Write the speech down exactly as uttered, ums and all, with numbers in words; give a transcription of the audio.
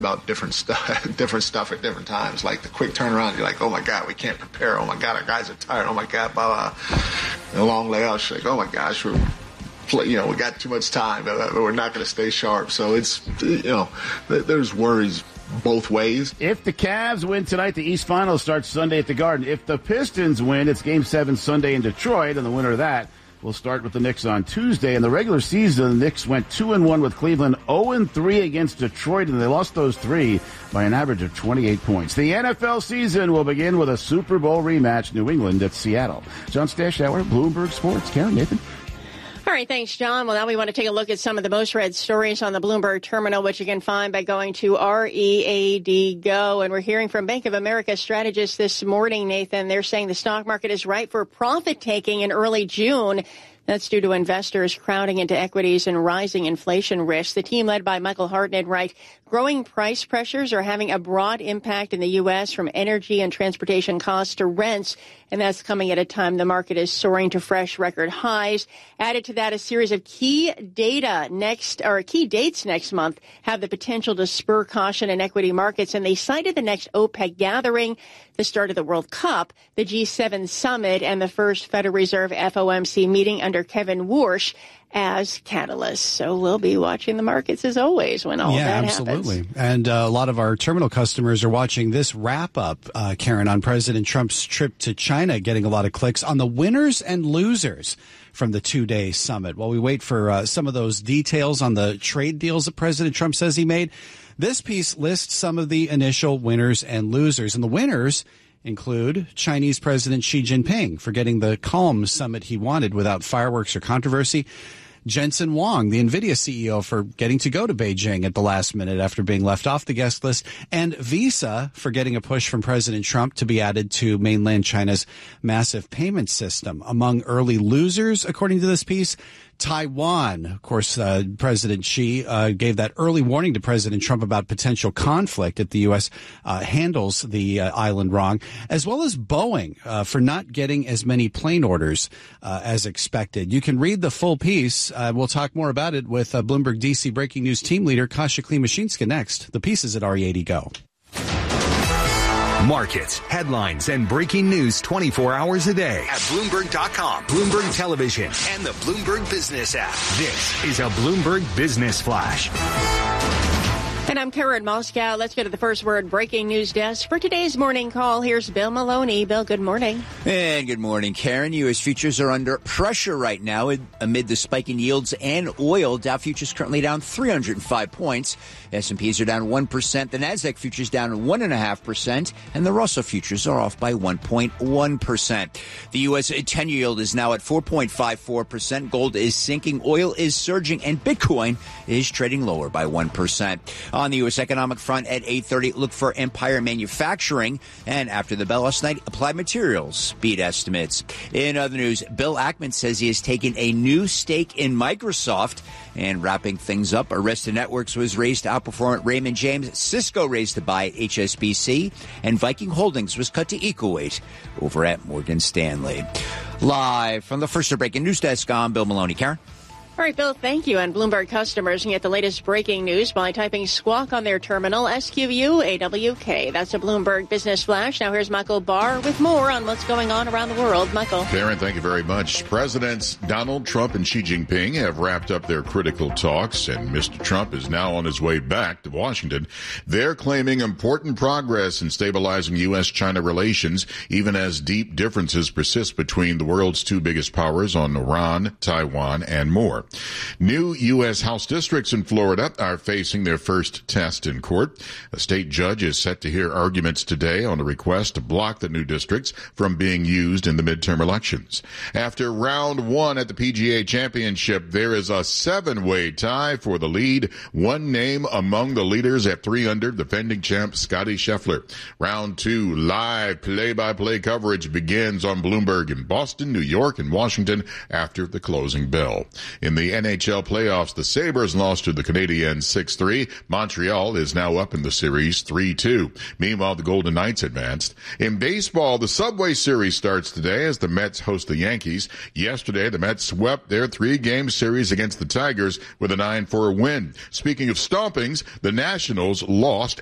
about different stuff, different stuff at different times. Like the quick turnaround, you're like, oh my God, we can't prepare. Oh my God, our guys are tired. Oh my God, blah, blah. The long layouts, you're like, oh my gosh, we're, you know, we got too much time. We're not going to stay sharp. So it's, you know, there's worries both ways. If the Cavs win tonight, the East Finals starts Sunday at the Garden. If the Pistons win, it's Game seven Sunday in Detroit, and the winner of that will start with the Knicks on Tuesday. In the regular season, the Knicks went two and one with Cleveland, oh and three against Detroit, and they lost those three by an average of twenty-eight points. The N F L season will begin with a Super Bowl rematch, New England at Seattle. John Stashauer, Bloomberg Sports. Karen, Nathan. All right, thanks, John. Well, now we want to take a look at some of the most read stories on the Bloomberg terminal, which you can find by going to R E A D Go. And we're hearing from Bank of America strategists this morning, Nathan. They're saying the stock market is ripe for profit-taking in early June. That's due to investors crowding into equities and rising inflation risks. The team led by Michael Hartnett write, growing price pressures are having a broad impact in the U S from energy and transportation costs to rents, and that's coming at a time the market is soaring to fresh record highs. Added to that, a series of key data next, or key dates next month have the potential to spur caution in equity markets, and they cited the next OPEC gathering, the start of the World Cup, the G seven summit, and the first Federal Reserve F O M C meeting under Kevin Warsh as catalysts. So we'll be watching the markets as always when all yeah, that absolutely. happens. And uh, a lot of our terminal customers are watching this wrap up, uh, Karen, on President Trump's trip to China, getting a lot of clicks on the winners and losers from the two-day summit. While we wait for uh, some of those details on the trade deals that President Trump says he made, this piece lists some of the initial winners and losers. And the winners include Chinese President Xi Jinping for getting the calm summit he wanted without fireworks or controversy. Jensen Huang, the NVIDIA C E O, for getting to go to Beijing at the last minute after being left off the guest list, and Visa for getting a push from President Trump to be added to mainland China's massive payment system. Among early losers, according to this piece, Taiwan. Of course, uh, President Xi uh, gave that early warning to President Trump about potential conflict if the U S uh, handles the uh, island wrong, as well as Boeing uh, for not getting as many plane orders uh, as expected. You can read the full piece. Uh, we'll talk more about it with uh, Bloomberg D C Breaking News team leader Kasia Klimashinska next. The piece is at R E A D Go. Markets, headlines, and breaking news twenty-four hours a day at Bloomberg dot com, Bloomberg Television, and the Bloomberg Business app. This is a Bloomberg Business Flash. And I'm Karen Moscow. Let's go to the first word breaking news desk. For today's morning call, here's Bill Maloney. Bill, good morning. And good morning, Karen. U S futures are under pressure right now amid the spike in yields and oil. Dow futures currently down three hundred five points. S and Ps are down one percent. The Nasdaq futures down one point five percent. And the Russell futures are off by one point one percent. The U S ten-year yield is now at four point five four percent. Gold is sinking. Oil is surging. And Bitcoin is trading lower by one percent. On the U S economic front at eight thirty, look for Empire Manufacturing. And after the bell last night, Applied Materials beat estimates. In other news, Bill Ackman says he has taken a new stake in Microsoft. And wrapping things up, Arista Networks was raised to outperform at Raymond James. Cisco raised to buy at H S B C. And Viking Holdings was cut to equal weight over at Morgan Stanley. Live from the First Breaking News Desk, I'm Bill Maloney. Karen? All right, Bill, thank you. And Bloomberg customers can get the latest breaking news by typing squawk on their terminal, S Q U A W K. That's a Bloomberg Business Flash. Now here's Michael Barr with more on what's going on around the world. Michael. Karen, thank you very much. Presidents Donald Trump and Xi Jinping have wrapped up their critical talks, and Mister Trump is now on his way back to Washington. They're claiming important progress in stabilizing U S China relations, even as deep differences persist between the world's two biggest powers on Iran, Taiwan, and more. New U S House districts in Florida are facing their first test in court. A state judge is set to hear arguments today on a request to block the new districts from being used in the midterm elections. After round one at the P G A Championship, there is a seven-way tie for the lead. One name among the leaders at three under, defending champ Scottie Scheffler. Round two, live play-by-play coverage begins on Bloomberg in Boston, New York, and Washington after the closing bell. In In the N H L playoffs, the Sabres lost to the Canadiens six three. Montreal is now up in the series three two. Meanwhile, the Golden Knights advanced. In baseball, the Subway Series starts today as the Mets host the Yankees. Yesterday, the Mets swept their three-game series against the Tigers with a nine four win. Speaking of stompings, the Nationals lost